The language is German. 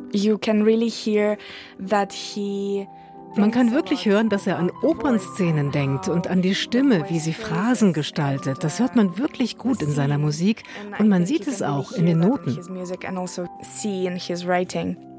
You can really hear that he Man kann wirklich hören, dass er an Opernszenen denkt und an die Stimme, wie sie Phrasen gestaltet. Das hört man wirklich gut in seiner Musik und man sieht es auch in den Noten.